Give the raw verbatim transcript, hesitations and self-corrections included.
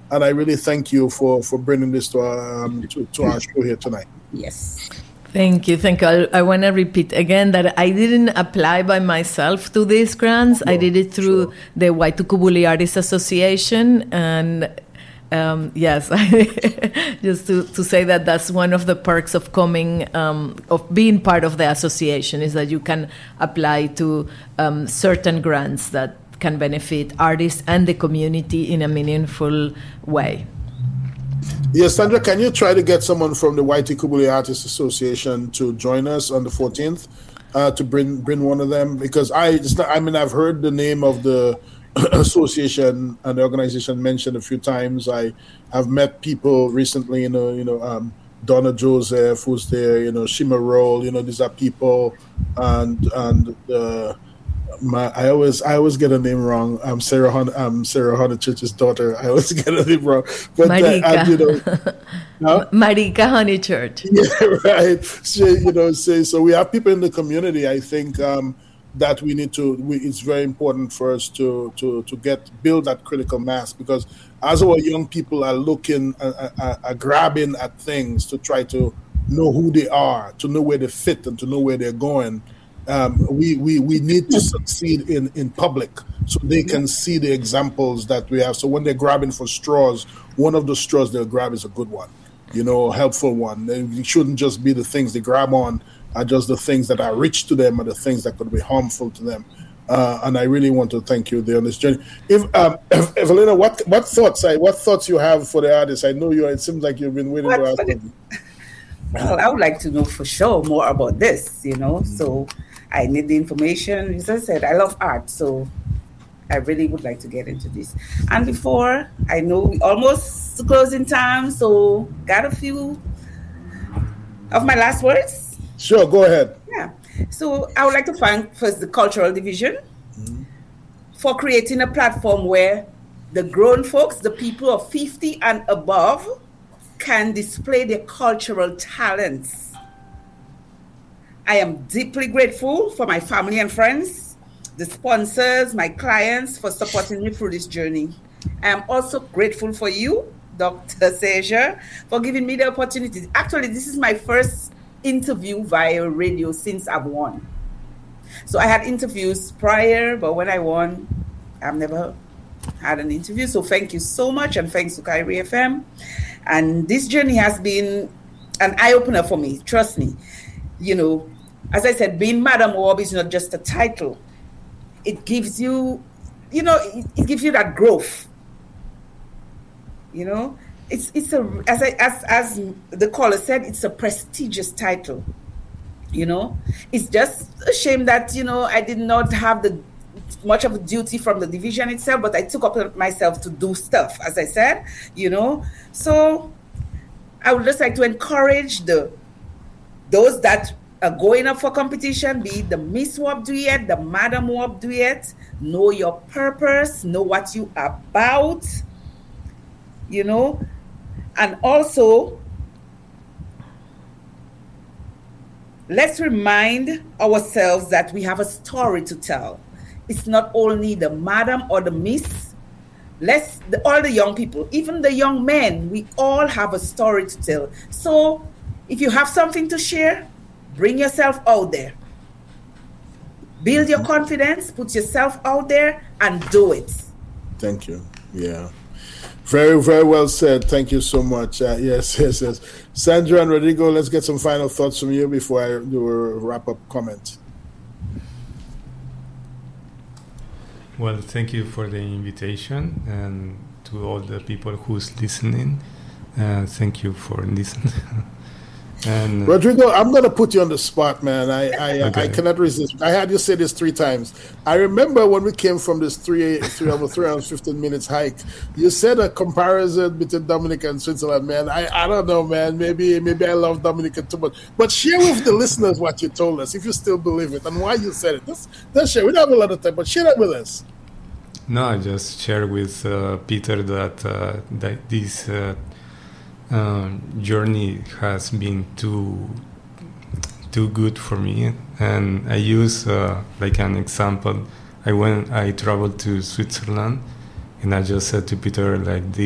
And I really thank you for, for bringing this to our, um, to, to our show here tonight. Yes. Thank you. Thank you. I, I want to repeat again that I didn't apply by myself to these grants. No, I did it through sure. the Waitukubuli Artists Association. And um, yes, just to, to say that that's one of the perks of coming, um, of being part of the association, is that you can apply to um, certain grants that can benefit artists and the community in a meaningful way. Yes, Sandra, can you try to get someone from the Waitukubuli Artists Association to join us on the fourteenth uh, to bring bring one of them? Because I, it's not, I mean, I've heard the name of the association and the organization mentioned a few times. I have met people recently, you know, you know, um, Donna Joseph, who's there, you know, Shima Roll, you know, these are people, and and uh, my I always I always get a name wrong. I'm Sarah Hon, I'm Sarah Honeychurch's daughter. I always get a name wrong. But Marika, uh, and, you know, huh? Marika Honeychurch. Yeah, right. So, you know, so, so we have people in the community. I think um, that we need to. We, it's very important for us to to to get build that critical mass, because as our young people are looking, uh, uh, are grabbing at things to try to know who they are, to know where they fit, and to know where they're going. Um, we, we, we need to succeed in, in public so they can see the examples that we have. So when they're grabbing for straws, one of the straws they'll grab is a good one, you know, a helpful one. It shouldn't just be the things they grab on are just the things that are rich to them or the things that could be harmful to them. Uh, and I really want to thank you there on this journey. If um, Evelina, what what thoughts I what thoughts you have for the artists? I know you. It seems like you've been waiting what, to ask me. Well, I would like to know for sure more about this. You know, mm-hmm. so. I need the information. As I said, I love art, so I really would like to get into this. And before, I know we almost closing time, so got a few of my last words. Sure, go ahead. Yeah. So I would like to thank first the Cultural Division mm-hmm. for creating a platform where the grown folks, the people of fifty and above, can display their cultural talents. I am deeply grateful for my family and friends, the sponsors, my clients for supporting me through this journey. I am also grateful for you, Doctor Seja, for giving me the opportunity. Actually, this is my first interview via radio since I've won. So I had interviews prior, but when I won, I've never had an interview. So thank you so much, and thanks to Kyrie F M. And this journey has been an eye-opener for me, trust me. You know, as I said, being Madam Wab is not just a title. It gives you, you know, it, it gives you that growth. You know, it's it's a as I as as the caller said, it's a prestigious title. You know, it's just a shame that you know I did not have the much of a duty from the division itself, but I took up myself to do stuff, as I said. You know, so I would just like to encourage the those that are going up for competition, be it the Miss Wab Duet, the Madam Wab Duet, know your purpose, know what you are about, you know, and also let's remind ourselves that we have a story to tell. It's not only the Madam or the Miss. Let's, the, all the young people, even the young men, we all have a story to tell. So if you have something to share, bring yourself out there. Build your confidence, put yourself out there, and do it. Thank you. Yeah. Very, very well said. Thank you so much. Uh, yes, yes, yes. Sandra and Rodrigo, let's get some final thoughts from you before I do a wrap-up comment. Well, thank you for the invitation, and to all the people who's listening. Uh, thank you for listening. And, Rodrigo, I'm going to put you on the spot, man. I I, okay. I cannot resist. I had you say this three times. I remember when we came from this three, three over three hundred fifteen minutes hike, you said a comparison between Dominica and Switzerland, man. I, I don't know, man. Maybe maybe I love Dominica too much. But share with the listeners what you told us, if you still believe it, and why you said it. Just, just share. We don't have a lot of time, but share that with us. No, I just share with uh, Peter that, uh, that this... Uh, Um, journey has been too too good for me, and I use uh, like an example. I went, I traveled to Switzerland, and I just said to Peter like this.